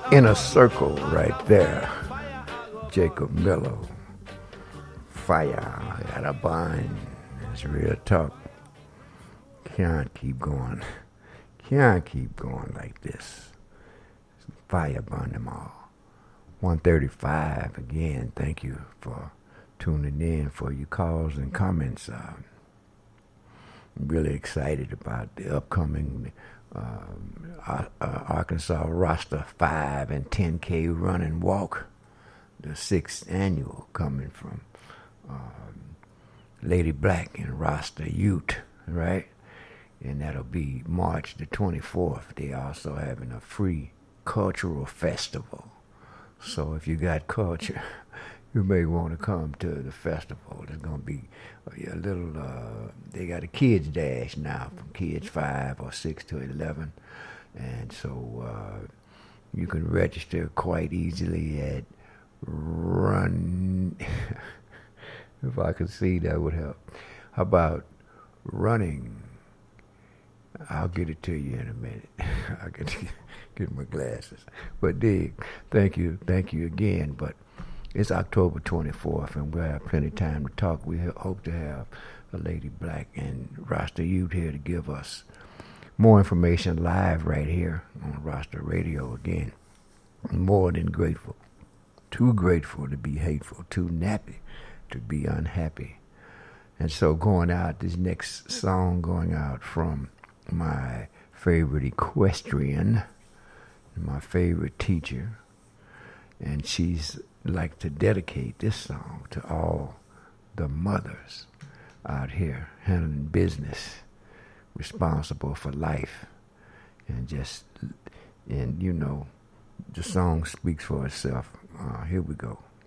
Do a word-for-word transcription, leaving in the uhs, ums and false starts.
Inner Circle right there. Jacob Miller. Fire at a bind. It's real tough. Can't keep going. Can't keep going like this. Fire burn them all. one thirty-five again. Thank you for tuning in, for your calls and comments. Uh, I'm really excited about the upcoming um, uh, uh, Arkansas Rasta five and ten K run and walk, the sixth annual, coming from um, Lady Black and Rasta Youth, right? And that'll be March the twenty-fourth. They also having a free cultural festival. So if you got culture, you may want to come to the festival. There's going to be a little, uh, they got a kids dash now from kids five or six to eleven. And so uh, you can register quite easily at Run. If I could see, that would help. How about running? I'll get it to you in a minute. I'll get, to get my glasses. But dig, thank you, thank you again. But it's October twenty-fourth, and we'll have plenty of time to talk. We hope to have a Lady Black and Rasta Youth here to give us more information live right here on Rasta Radio again. More than grateful. Too grateful to be hateful. Too nappy to be unhappy. And so going out, this next song going out from my favorite equestrian, my favorite teacher, and she's like to dedicate this song to all the mothers out here handling business, responsible for life, and just, and you know, the song speaks for itself. Uh, here we go.